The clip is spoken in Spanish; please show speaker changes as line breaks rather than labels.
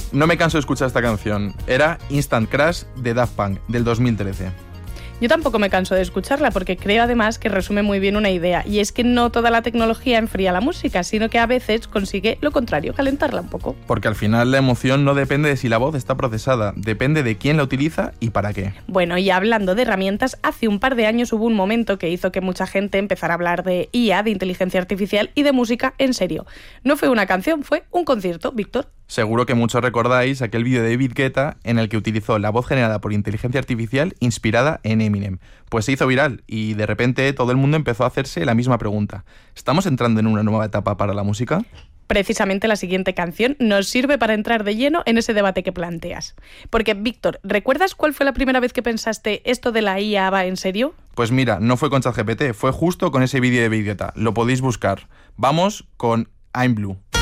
No me canso de escuchar esta canción. Era Instant Crash de Daft Punk, del 2013.
Yo tampoco me canso de escucharla porque creo además que resume muy bien una idea, y es que no toda la tecnología enfría la música, sino que a veces consigue lo contrario, calentarla un poco.
Porque al final la emoción no depende de si la voz está procesada, depende de quién la utiliza y para qué.
Bueno, y hablando de herramientas, hace un par de años hubo un momento que hizo que mucha gente empezara a hablar de IA, de inteligencia artificial y de música en serio. No fue una canción, fue un concierto, Víctor.
Seguro que muchos recordáis aquel vídeo de David Guetta en el que utilizó la voz generada por inteligencia artificial inspirada en Eminem. Pues se hizo viral y de repente todo el mundo empezó a hacerse la misma pregunta. ¿Estamos entrando en una nueva etapa para la música?
Precisamente la siguiente canción nos sirve para entrar de lleno en ese debate que planteas. Porque, Víctor, ¿recuerdas cuál fue la primera vez que pensaste esto de la IA va en serio?
Pues mira, no fue con ChatGPT, fue justo con ese vídeo de David Guetta. Lo podéis buscar. Vamos con I'm Blue.